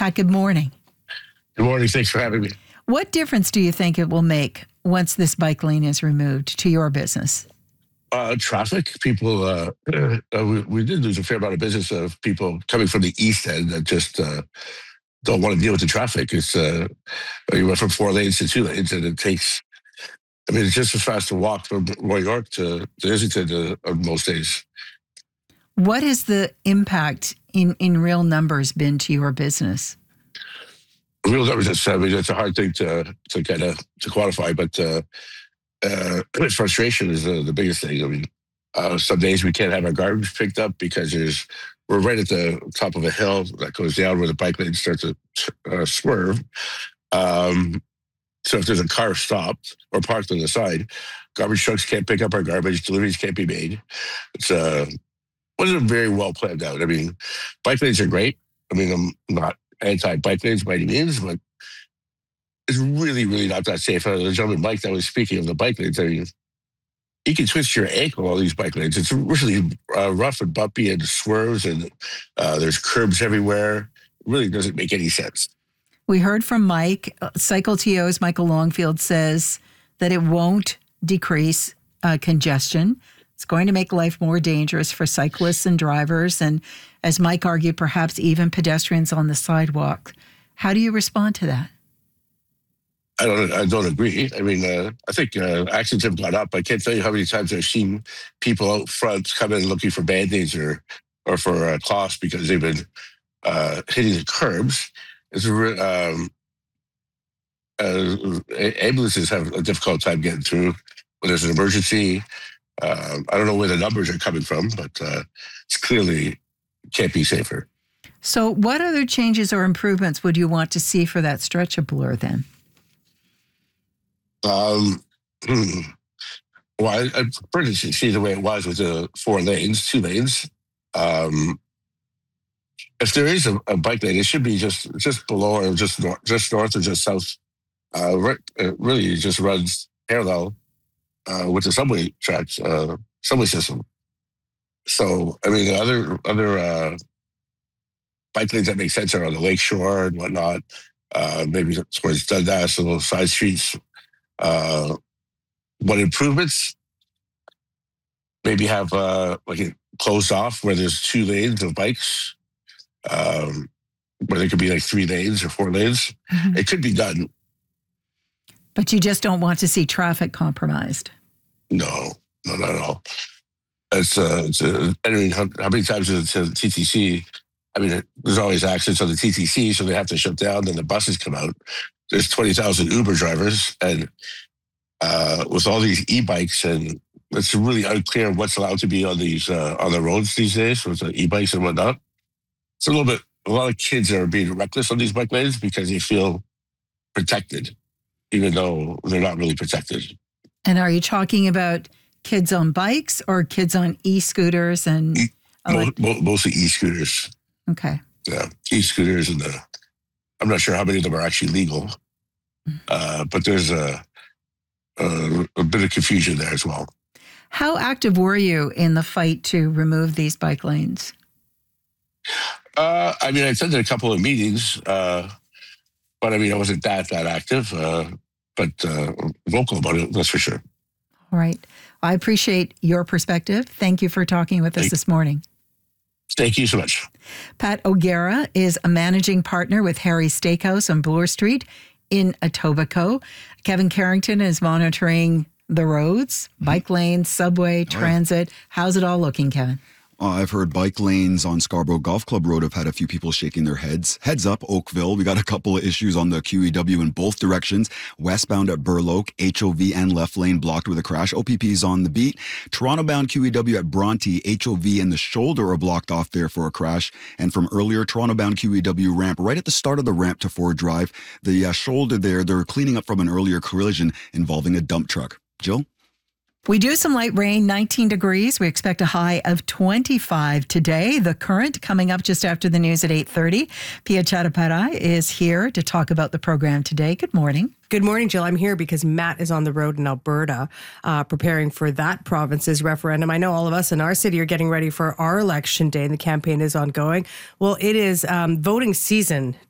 Pat, good morning. Good morning. Thanks for having me. What difference do you think it will make once this bike lane is removed to your business? Traffic. People, we did lose a fair amount of business of people coming from the east end that just don't want to deal with the traffic. You went from 4 lanes to 2 lanes, and it's just as fast to walk from New York to Islington on most days. What has the impact in real numbers been to your business? Real numbers, it's a hard thing to quantify, but frustration is the biggest thing. Some days we can't have our garbage picked up because we're right at the top of a hill that goes down where the bike lanes start to swerve. So if there's a car stopped or parked on the side, garbage trucks can't pick up our garbage, deliveries can't be made. It wasn't very well planned out. Bike lanes are great. I'm not anti-bike lanes by any means, but it's really, really not that safe. The gentleman, Mike, that was speaking of the bike lanes, you can twist your ankle on these bike lanes. It's really rough and bumpy and swerves, and there's curbs everywhere. It really doesn't make any sense. We heard from Mike. Cycle TO's Michael Longfield says that it won't decrease congestion. It's going to make life more dangerous for cyclists and drivers, and as Mike argued, perhaps even pedestrians on the sidewalk. How do you respond to that? I don't agree. I think accidents have gone up. I can't tell you how many times I've seen people out front come in looking for Band-Aids or for cloths because they've been hitting the curbs. Ambulances have a difficult time getting through when there's an emergency. I don't know where the numbers are coming from, but it's clearly can't be safer. So what other changes or improvements would you want to see for that stretch of Bloor then? Well, I prefer to see the way it was with the 4 lanes, 2 lanes. If there is a bike lane, it should be just below or just north or just south. It really just runs parallel with the subway tracks, subway system. So, the other bike lanes that make sense are on the lakeshore and whatnot. Maybe towards Dundas, the little side streets. What improvements? Maybe have it closed off where there's 2 lanes of bikes, where there could be 3 lanes or 4 lanes. Mm-hmm. It could be done. But you just don't want to see traffic compromised. No, not at all. How many times is it to the TTC? There's always accidents on the TTC, so they have to shut down. Then the buses come out. There's 20,000 Uber drivers, and with all these e-bikes, and it's really unclear what's allowed to be on these on the roads these days with the e-bikes and whatnot. It's a lot of kids are being reckless on these bike lanes because they feel protected, even though they're not really protected. And are you talking about kids on bikes or kids on e-scooters and mostly e-scooters? Okay. Yeah, e-scooters, and I'm not sure how many of them are actually legal, but there's a bit of confusion there as well. How active were you in the fight to remove these bike lanes? I attended a couple of meetings, but I wasn't that active, but vocal about it, that's for sure. All right. I appreciate your perspective. Thank you for talking with us this morning. Thank you so much. Pat O'Gara is a managing partner with Harry's Steakhouse on Bloor Street in Etobicoke. Kevin Carrington is monitoring the roads, bike lanes, subway, transit. How's it all looking, Kevin? I've heard bike lanes on Scarborough Golf Club Road have had a few people shaking their heads. Heads up, Oakville. We got a couple of issues on the QEW in both directions. Westbound at Burloak, HOV and left lane blocked with a crash. OPP's on the beat. Toronto-bound QEW at Bronte, HOV and the shoulder are blocked off there for a crash. And from earlier, Toronto-bound QEW ramp right at the start of the ramp to Ford Drive. The shoulder there, they're cleaning up from an earlier collision involving a dump truck. Jill? We do some light rain, 19 degrees. We expect a high of 25 today. The Current coming up just after the news at 8:30. Pia Chattopadhyay is here to talk about the program today. Good morning. Good morning, Jill. I'm here because Matt is on the road in Alberta, preparing for that province's referendum. I know all of us in our city are getting ready for our election day, and the campaign is ongoing. Well, it is voting season